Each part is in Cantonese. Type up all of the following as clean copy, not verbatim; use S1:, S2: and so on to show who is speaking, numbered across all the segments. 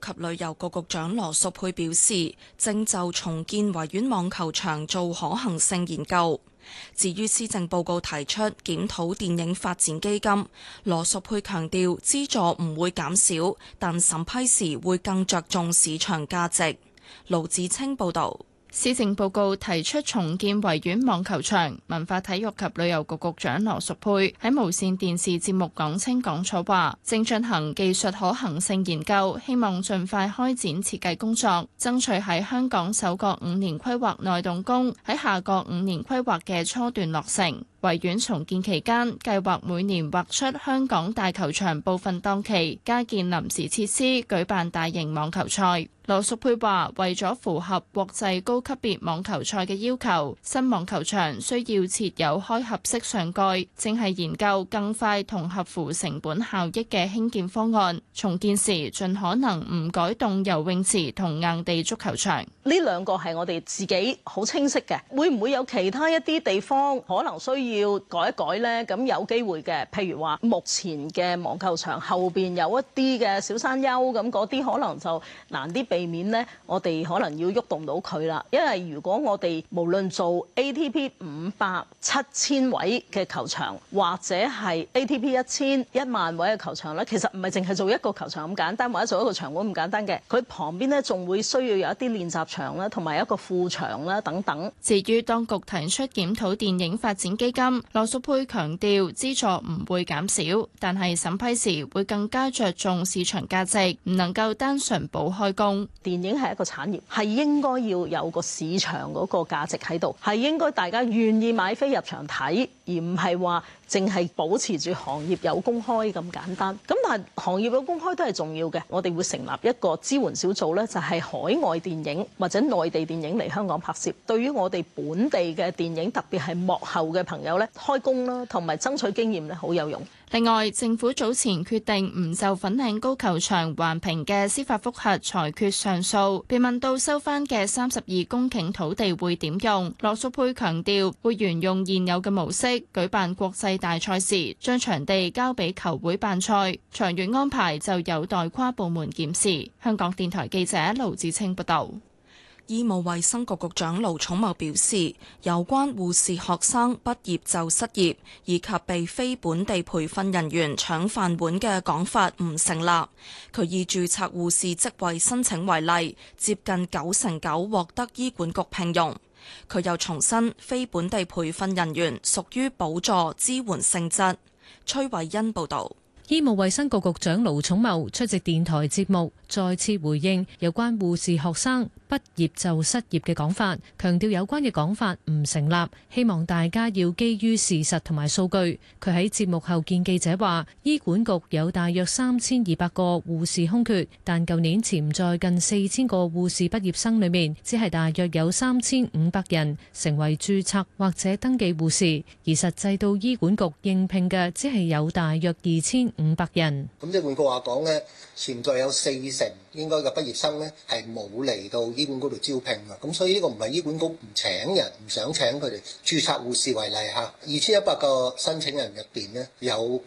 S1: 及旅遊局局長羅淑佩表示，正就重建維園網球場做可行性研究。至於施政報告提出檢討電影發展基金，羅淑佩強調資助唔會減少，但審批時會更着重市場價值。盧子清報導。
S2: 施政報告提出重建維園網球場，文化體育及旅遊局局長羅淑佩喺無線電視節目講清講楚話，正進行技術可行性研究，希望盡快開展設計工作，爭取喺香港首個5年規劃內動工，喺下個5年規劃嘅初段落成。維園重建期間，計劃每年劃出香港大球場部分檔期，加建臨時設施，舉辦大型網球賽。羅淑佩話：為咗符合國際高級別網球賽嘅要求，新網球場需要設有開合式上蓋，正係研究更快同合乎成本效益嘅興建方案。重建時盡可能唔改動游泳池同硬地足球場。
S3: 呢兩個係我哋自己好清晰嘅，會唔會有其他一啲地方可能需要改一改呢？咁有機會嘅，譬如話目前嘅網球場後邊有一啲嘅小山丘，咁嗰啲可能就難啲避免呢，我哋可能要喐動到佢啦。因為如果我哋無論做 ATP 500、7000位嘅球場，或者係 ATP 1000、10000位嘅球場咧，其實唔係淨係做一個球場咁簡單，或者做一個場館咁簡單嘅。佢旁邊呢，仲會需要有一啲練習場啦，同埋一個副場啦等等。
S2: 至於當局提出檢討電影發展基金，羅淑佩強調資助唔會減少，但係審批時會更加着重市場價值，唔能夠單純補開工。
S3: 電影係一個產業，係應該要有個市場嗰個價值喺度，係應該大家願意買飛入場睇，而唔係話淨係保持住行業有公開咁簡單。咁但係行業有公開都係重要嘅，我哋會成立一個支援小組呢，就係海外電影或者內地電影嚟香港拍攝，對於我哋本地嘅電影，特別係幕後嘅朋友呢，開工啦，同埋爭取經驗呢，好有用。
S2: 另外，政府早前決定唔就粉嶺高球場環評嘅司法覆核裁決上訴，被問到收翻嘅32公頃土地會點用，羅淑佩強調會沿用現有嘅模式舉辦國際大賽時，將場地交俾球會辦賽，長遠安排就有待跨部門檢視。香港電台記者盧子清報道。
S1: 醫務衛生局局長盧寵茂表示，有關護士學生畢業就失業，以及被非本地培訓人員搶飯碗嘅講法唔成立。佢以註冊護士職位申請為例，接近99%獲得醫管局聘用。佢又重申，非本地培訓人員屬於補助支援性質。崔慧欣報導。
S4: 醫務衛生局局長盧寵茂出席電台節目，再次回應有關護士學生畢業就失業嘅講法，強調有關嘅講法唔成立，希望大家要基於事實同埋數據。佢喺節目後見記者話，醫管局有大約3200個護士空缺，但舊年潛在近4000個護士畢業生裏面，只係大約有3500人成為註冊或者登記護士，而實際到醫管局應聘嘅只係有大約2500人。
S5: 咁即係換句話講呢，潛在有40%應該嘅畢業生呢係冇嚟到醫管局度招聘嘅，咁所以呢個唔係醫管局唔請人，唔想請佢哋。註冊護士為例嚇，2100個申請人入邊呢，有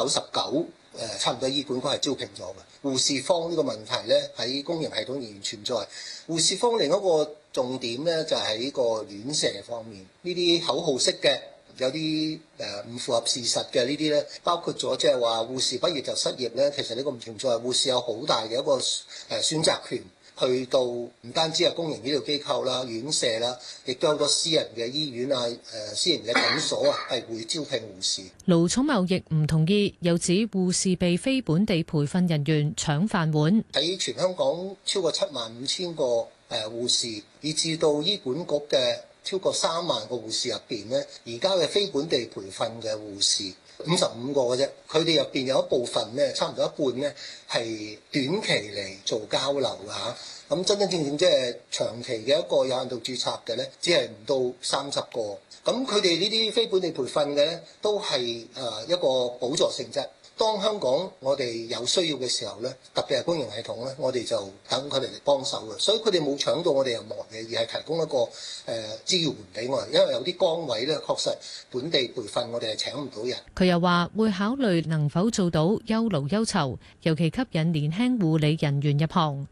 S5: 99%差唔多醫管局係招聘咗嘅。護士荒呢個問題呢，喺公營系統仍然存在。護士荒另一個重點呢，就係呢個院舍方面，呢啲口號式嘅。有啲唔符合事實嘅呢啲咧，包括咗即係話護士畢業就失業咧，其實呢個唔存在。護士有好大嘅一個選擇權，去到唔單止係公營醫療機構啦、院舍啦，亦都有好多私人嘅醫院啊、私人嘅診所啊，係會招聘護士。
S4: 盧寵茂亦唔同意，又指護士被非本地培訓人員搶飯碗。
S5: 喺全香港超過75000個護士，以至到醫管局嘅超過3萬個護士入邊呢，而家嘅非本地培訓嘅護士55個嘅啫，佢哋入邊有一部分呢，差唔多一半呢，係短期嚟做交流㗎嚇。咁真真正正即係長期嘅一個有限度註冊嘅呢，只係唔到30個。咁佢哋呢啲非本地培訓嘅呢，都係一個補助性質。當香港我哋有需要嘅時候呢，特別係公營系統呢，我哋就等佢哋嚟幫手嘅，所以佢哋冇搶到我哋任何嘢，而係提供一個支援俾我哋。因為有啲崗位呢，確實本地培訓我哋係請唔到人。
S4: 佢又話會考慮能否做到優勞優酬，尤其吸引年輕護理人員入行。